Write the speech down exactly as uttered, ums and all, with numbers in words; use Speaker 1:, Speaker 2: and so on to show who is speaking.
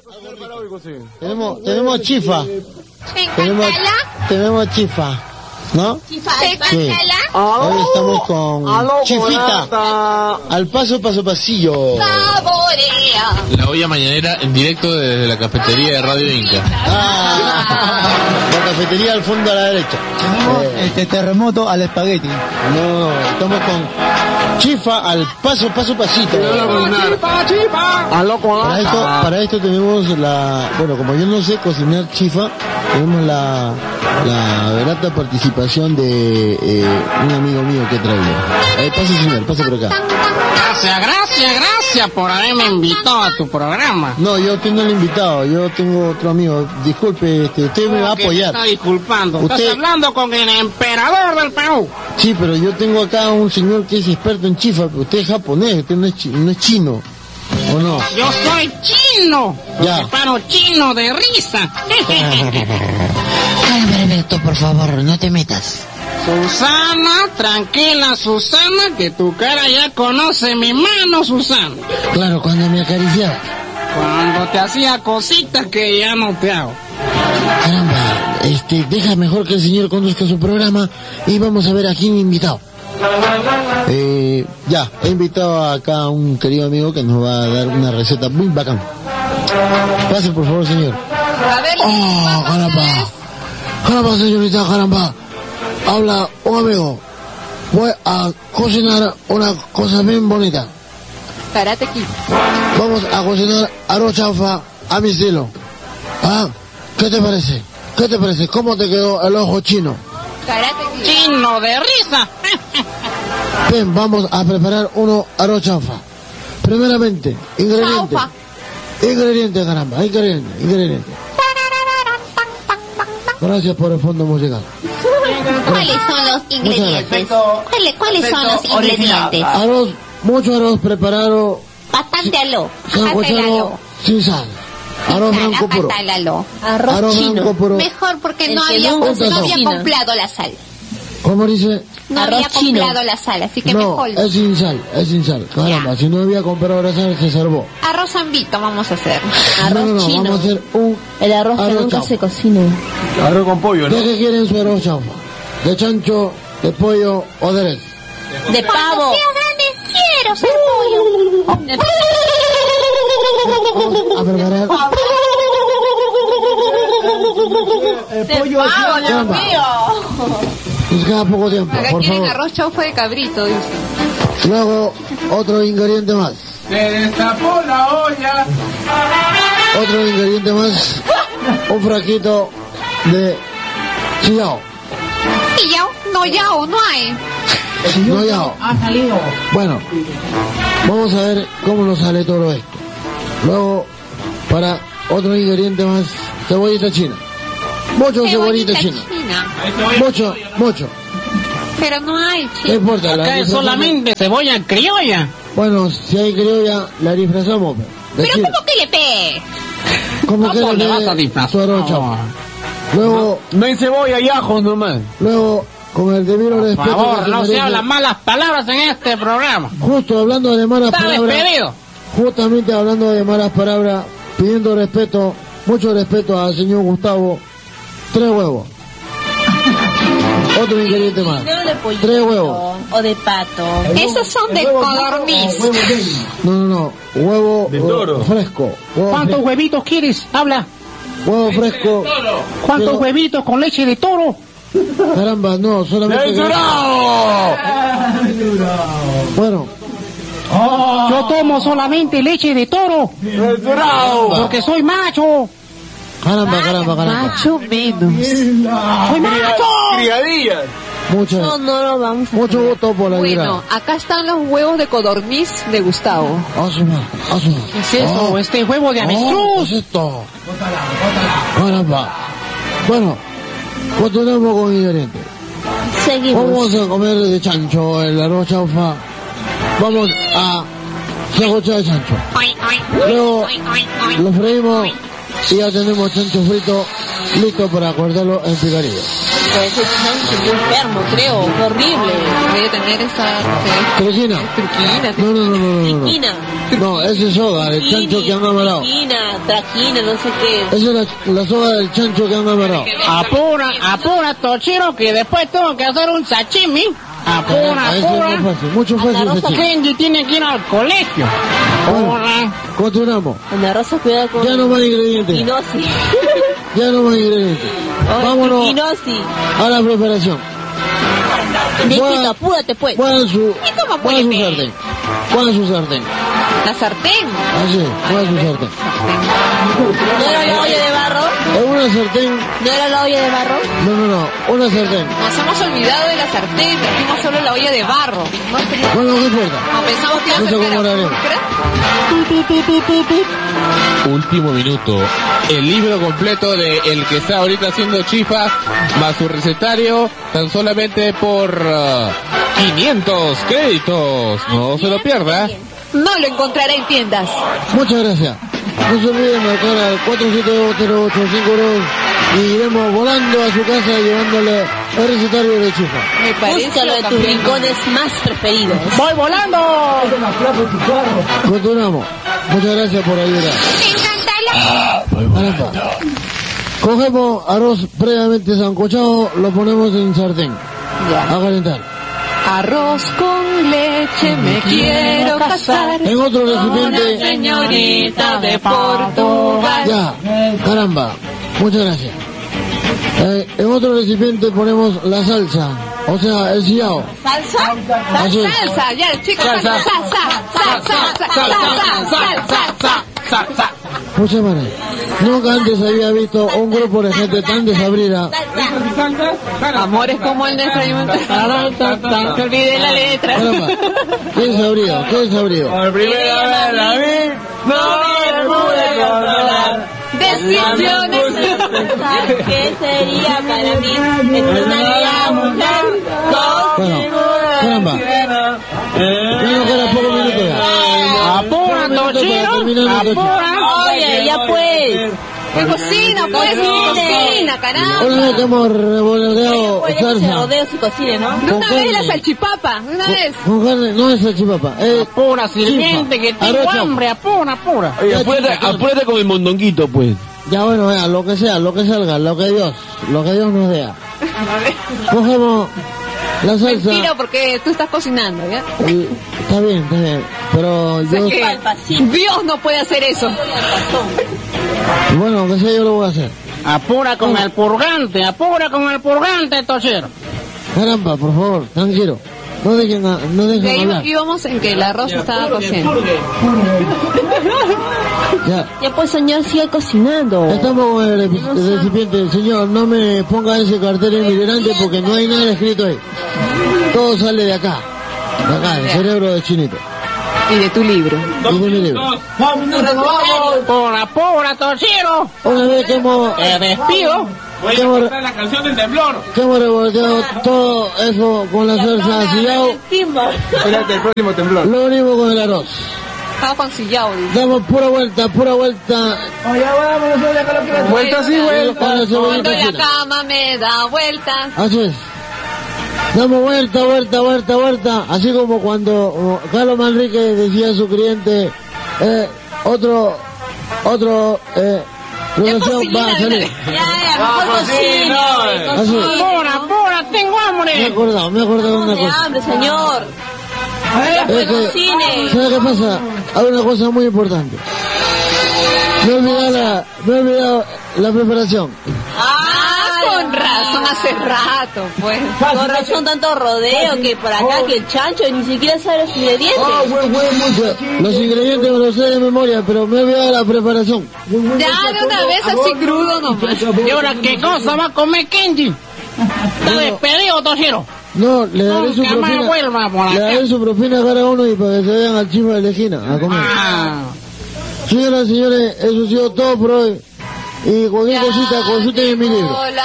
Speaker 1: Tenemos, tenemos chifa.
Speaker 2: Tenemos,
Speaker 1: tenemos chifa. ¿No?
Speaker 2: ¿Chifa?
Speaker 1: Sí. Hoy estamos con chifita. Al paso, paso, pasillo.
Speaker 2: Saborea.
Speaker 3: La olla mañanera en directo desde la cafetería de Radio Inca.
Speaker 1: Ah, la cafetería al fondo a la derecha.
Speaker 4: Eh, este terremoto al espagueti.
Speaker 1: No, estamos con chifa al paso, paso, pasito.
Speaker 5: Chifa, chifa.
Speaker 1: Para esto, para esto tenemos la, bueno, como yo no sé cocinar chifa, tenemos la, la grata participación de eh, un amigo mío que he traído. Eh, pase señor, pase por acá.
Speaker 5: Gracias, gracias, gracias por haberme invitado a tu programa.
Speaker 1: No, yo tengo el invitado, yo tengo otro amigo. Disculpe, este, usted me va a apoyar.
Speaker 5: Me está disculpando.
Speaker 1: Usted...
Speaker 5: Estás hablando con el emperador del Perú.
Speaker 1: Sí, pero yo tengo acá un señor que es experto en chifa, pero usted es japonés, usted no es, chi... no es chino. ¿O no?
Speaker 5: Yo soy chino.
Speaker 1: Ya.
Speaker 5: Preparo chino de risa.
Speaker 1: Ay, Alberto, por favor, no te metas.
Speaker 5: Susana, tranquila Susana, que tu cara ya conoce mi mano, Susana.
Speaker 1: Claro, cuando me acariciaba.
Speaker 5: Cuando te hacía cositas que ya no te hago.
Speaker 1: Caramba, este, deja mejor que el señor conduzca su programa y vamos a ver a quién he invitado. Eh, ya, he invitado acá a un querido amigo que nos va a dar una receta muy bacán. Pase por favor, señor.
Speaker 2: A ver,
Speaker 1: oh, caramba. Caramba, señorita, caramba. Habla un amigo. Voy a cocinar una cosa bien bonita.
Speaker 2: Karate Kid.
Speaker 1: Vamos a cocinar arroz chaufa a mi estilo. ¿Ah? ¿Qué te parece? ¿Qué te parece? ¿Cómo te quedó el ojo chino?
Speaker 2: Karate Kid.
Speaker 5: Chino de risa.
Speaker 1: Bien, vamos a preparar uno arroz chaufa. Primeramente, ingredientes.
Speaker 2: Chaufa.
Speaker 1: Ingredientes, caramba, ingredientes, ingredientes. Gracias por el fondo musical.
Speaker 2: ¿Cuáles son los ingredientes? ¿Cuáles, ¿cuáles son los ingredientes?
Speaker 1: Arroz, mucho arroz preparado.
Speaker 2: Bastante aló.
Speaker 1: Sancochado sin sal. Arroz blanco puro.
Speaker 2: Arroz,
Speaker 1: arroz
Speaker 2: chino.
Speaker 1: blanco puro.
Speaker 2: Mejor porque
Speaker 1: El
Speaker 2: no
Speaker 1: que
Speaker 2: había,
Speaker 1: no
Speaker 2: no había
Speaker 1: chino.
Speaker 2: comprado la sal.
Speaker 1: ¿Cómo dice?
Speaker 2: No
Speaker 1: Arroz
Speaker 2: había
Speaker 1: chino.
Speaker 2: comprado la sal, así que
Speaker 1: no,
Speaker 2: mejor.
Speaker 1: es sin sal, es sin sal. Caramba, si no había comprado la sal, se salvó.
Speaker 2: Arroz zambito vamos a hacer.
Speaker 1: Arroz no, no, no, chino. Vamos a hacer un
Speaker 6: El arroz, arroz que nunca chaufa. Se cocina.
Speaker 3: Arroz con pollo, ¿no?
Speaker 1: ¿De qué quieren su arroz chaufa? ¿De chancho, de pollo o de res?
Speaker 6: De pavo.
Speaker 2: Sea grande, quiero ser pollo.
Speaker 1: Vamos a preparar.
Speaker 6: El pollo de pavo, Dios mío.
Speaker 1: Nos queda poco tiempo,
Speaker 2: Acá
Speaker 1: por
Speaker 2: quieren
Speaker 1: favor.
Speaker 2: arroz chaufa de cabrito, dice.
Speaker 1: Luego, otro ingrediente más.
Speaker 5: Se destapó la olla.
Speaker 1: Otro ingrediente más. Un frasquito de chillao.
Speaker 2: ¿Y yao? No, yao, no hay.
Speaker 1: No yao.
Speaker 5: Ha salido.
Speaker 1: Bueno, vamos a ver cómo nos sale todo esto. Luego, para otro ingrediente más, cebollita china. Mucho cebollita china.
Speaker 2: china.
Speaker 1: Mucho, mucho.
Speaker 2: Pero no hay
Speaker 1: No
Speaker 2: china.
Speaker 1: importa. la
Speaker 5: Acá es
Speaker 1: disfrazamos.
Speaker 5: solamente cebolla criolla.
Speaker 1: Bueno, si hay criolla, la disfrazamos. Pero,
Speaker 2: Pero
Speaker 1: china.
Speaker 2: ¿cómo que le pegue?
Speaker 1: ¿Cómo que
Speaker 5: ¿Cómo le vas a
Speaker 1: le
Speaker 5: disfrazar?
Speaker 1: su arroz chaufa? Luego,
Speaker 3: No hay cebolla y ajo nomás.
Speaker 1: luego, con el debido
Speaker 5: Por
Speaker 1: respeto. que
Speaker 5: favor,
Speaker 1: se
Speaker 5: no se
Speaker 1: merece-
Speaker 5: hablan malas palabras en este programa.
Speaker 1: Justo hablando de malas
Speaker 5: Está
Speaker 1: palabras.
Speaker 5: despedido.
Speaker 1: Justamente hablando de malas palabras, pidiendo respeto, mucho respeto al señor Gustavo. Tres huevos. Otro ingrediente más.
Speaker 6: De pollo.
Speaker 1: Tres huevos.
Speaker 6: O de pato.
Speaker 2: Esos son de codorniz.
Speaker 1: No, no, no. Huevo
Speaker 3: De toro.
Speaker 1: eh, fresco. Huevo
Speaker 5: ¿Cuántos
Speaker 1: fresco.
Speaker 5: huevitos quieres? Habla.
Speaker 1: Huevo fresco.
Speaker 5: ¿Cuántos
Speaker 1: Pero-
Speaker 5: huevitos con leche de toro?
Speaker 1: Caramba, no, solamente. Bueno,
Speaker 5: Yo tomo solamente leche de toro. Porque soy macho.
Speaker 1: caramba, caramba, caramba.
Speaker 2: Macho menos.
Speaker 5: ¡Soy macho!
Speaker 3: Criadillas.
Speaker 1: Mucho,
Speaker 6: No, no lo vamos a
Speaker 1: mucho gusto por la
Speaker 2: Bueno, acá están los huevos de codorniz de Gustavo.
Speaker 1: Asuma, asuma.
Speaker 5: ¿Qué es eso? Este huevo de
Speaker 1: ¿Qué
Speaker 5: avestruz.
Speaker 1: es esto? Caramba. Bueno, continuamos con ingredientes.
Speaker 6: Seguimos.
Speaker 1: Vamos a comer de chancho el arroz chaufa. Vamos a sancochar de chancho. Luego lo freímos y ya tenemos chancho frito listo para cortarlo en picadillo.
Speaker 6: Pues ese chancho muy enfermo, creo, qué horrible.
Speaker 7: Debe tener esa...
Speaker 1: Triquina.
Speaker 7: Triquina.
Speaker 1: No, no, no, no, no. No,
Speaker 6: Triquina.
Speaker 1: no ese es soga, el chancho que han amarrado.
Speaker 6: Triquina, traquina, no sé qué.
Speaker 1: Esa es la, la soga del chancho que han amarrado.
Speaker 5: Apura, apura, Toshiro, que después tengo que hacer un sashimi. Apura,
Speaker 1: Ah, eso es
Speaker 5: apura.
Speaker 1: muy fácil, mucho fácil ese chico.
Speaker 5: Kenji tiene que ir al colegio. Apura.
Speaker 1: Continuamos.
Speaker 6: Ana Rosa, cuidado con...
Speaker 1: Ya no más ingredientes.
Speaker 6: Quinosi.
Speaker 1: Ya no más ingredientes. Vámonos
Speaker 6: Quinosi.
Speaker 1: a la preparación.
Speaker 6: Viejito, apúrate pues.
Speaker 1: Pongan su,
Speaker 6: cómo
Speaker 1: pongan su
Speaker 6: puede
Speaker 1: sartén. Pongan su sartén.
Speaker 7: La sartén.
Speaker 1: Así, pongan su sartén.
Speaker 6: ¿No era la olla de barro?
Speaker 1: En una sartén,
Speaker 6: ¿No era la olla de barro?
Speaker 1: no, no, no, una sartén.
Speaker 7: Nos hemos olvidado de la sartén, trajimos solo la olla de barro. No, tenemos-
Speaker 1: Bueno, ¿qué importa?
Speaker 7: no, pensamos que iba a
Speaker 1: No sé
Speaker 7: ser
Speaker 1: cómo
Speaker 7: cara.
Speaker 1: haremos.
Speaker 7: ¿Crees?
Speaker 3: Último minuto. El libro completo de el que está ahorita haciendo chifa, más su recetario, tan solamente por uh, quinientos créditos. No se lo pierda.
Speaker 7: No lo encontrará en tiendas.
Speaker 1: Muchas gracias. No se olviden marcar al cuatro siete dos cero ocho cinco dos y iremos volando a su casa llevándole el recetario de chifa.
Speaker 7: Me parece
Speaker 6: Búscalo de tus
Speaker 7: también.
Speaker 6: rincones más preferidos.
Speaker 5: ¡Voy volando!
Speaker 1: Continuamos. Muchas gracias por ayudar. Caramba. Cogemos arroz previamente sancochado, lo ponemos en sartén
Speaker 7: Ya.
Speaker 1: a calentar.
Speaker 7: Arroz con leche me quiero casar.
Speaker 1: En otro
Speaker 7: Una
Speaker 1: recipiente,
Speaker 7: señorita de Portugal.
Speaker 1: ya, caramba, muchas gracias. Eh, en otro recipiente ponemos la salsa, o sea, el sillao.
Speaker 7: ¿Salsa?
Speaker 1: Así es.
Speaker 7: Salsa, ya, chicos.
Speaker 3: Salsa.
Speaker 7: Salsa, salsa, salsa, salsa, salsa, salsa.
Speaker 1: Muchas gracias. Nunca antes había visto un grupo de gente tan desabrida.
Speaker 7: Amores como el desayuno. Se olvide la letra.
Speaker 1: Caramba, qué desabrido, qué desabrido.
Speaker 5: Por primera vez la vi, no me pude controlar.
Speaker 7: Decisiones.
Speaker 6: ¿Qué sería para mí? Es una vida mujer.
Speaker 1: Bueno, caramba, ya no queda poco minuto ya.
Speaker 5: Apura,
Speaker 1: Minuto para
Speaker 5: Toshiro,
Speaker 1: terminar el
Speaker 5: apura.
Speaker 6: Oye, ya pues.
Speaker 7: ¿Qué cocina, pues? Cocina, caramba.
Speaker 1: Una vez que hemos revolveado
Speaker 6: Pues ya que se
Speaker 1: salsa
Speaker 6: rodeo su cocina, ¿no?
Speaker 7: De
Speaker 1: con
Speaker 7: una vez la
Speaker 1: carne.
Speaker 7: salchipapa, de una vez.
Speaker 1: con carne, no es salchipapa, es
Speaker 5: Apura, sirviente, que tengo
Speaker 1: Arroz.
Speaker 5: hambre. Apura, apura.
Speaker 1: Oye, apúrate-
Speaker 3: apúrate con el mondonguito, pues.
Speaker 1: ya bueno, ya, lo que sea, lo que salga, lo que Dios, lo que Dios nos dé. Cogemos la salsa,
Speaker 7: Mentira, porque tú estás cocinando, ¿ya?
Speaker 1: y- está bien, está bien, pero
Speaker 7: O sea
Speaker 1: yo,
Speaker 7: que Dios no puede hacer eso.
Speaker 1: bueno, que sea yo lo voy a hacer.
Speaker 5: Apura con el purgante, apura con el purgante, Toshiro.
Speaker 1: Caramba, por favor, tranquilo, no dejen, a- no
Speaker 7: De
Speaker 1: dejen
Speaker 7: ahí
Speaker 1: hablar,
Speaker 7: íbamos en que el arroz estaba cociendo.
Speaker 1: ya.
Speaker 6: Ya pues, señor, sigue cocinando.
Speaker 1: Estamos con el, epi- el recipiente, señor, no me ponga ese cartel en mi delante porque no hay nada escrito ahí. Todo sale de acá, de acá, del cerebro de Chinito,
Speaker 7: Y de tu libro.
Speaker 1: y de mi libro.
Speaker 5: Apura, apura, Toshiro.
Speaker 1: Una vez que hemos,
Speaker 5: Te despido.
Speaker 1: que hemos,
Speaker 3: la canción del temblor.
Speaker 1: que hemos revolteado todo eso con la salsa sillao,
Speaker 4: Espérate, el próximo temblor.
Speaker 1: lo unimos con el arroz.
Speaker 7: Estaba con sillao. dice.
Speaker 1: Damos pura vuelta, pura vuelta,
Speaker 4: Vuelta así, vuelta.
Speaker 1: con la
Speaker 7: Cuando
Speaker 1: cebollita
Speaker 7: la
Speaker 1: china.
Speaker 7: cama me da vueltas.
Speaker 1: Así es. Damos vuelta, vuelta, vuelta, vuelta, así como cuando oh, Carlos Manrique decía a su cliente, eh, otro, otro, eh, relación va a salir.
Speaker 6: Ya, ya, mejor cocine.
Speaker 1: Así.
Speaker 6: Cocine.
Speaker 5: Apura, apura, tengo
Speaker 1: Me he
Speaker 5: hambre.
Speaker 1: acordado, me he acordado de una
Speaker 6: De
Speaker 1: cosa.
Speaker 6: hambre, señor. Ya pues,
Speaker 1: Es que,
Speaker 6: cocine.
Speaker 1: ¿sabe qué pasa? Hay una cosa muy importante. Me he olvidado la, me he olvidado la preparación.
Speaker 7: Ah, con razón, hace rato, pues.
Speaker 6: Con razón tanto rodeo que por acá que el chancho ni siquiera sabe los ingredientes.
Speaker 1: Los ingredientes me los sé de memoria, pero me he olvidado la preparación.
Speaker 7: Ya de una vez así crudo nomás.
Speaker 5: ¿Y ahora qué cosa va a comer Kenji? Está despedido, Toshiro.
Speaker 1: No, le daré su
Speaker 5: Nunca más
Speaker 1: propina.
Speaker 5: vuelva por
Speaker 1: Le
Speaker 5: acá.
Speaker 1: daré su propina a cada uno y para que se vayan al chivo de la esquina a comer.
Speaker 5: Ah.
Speaker 1: Señoras y señores, eso ha sido todo por hoy. Y cualquier cosita, consulten en mi libro.
Speaker 7: Hola,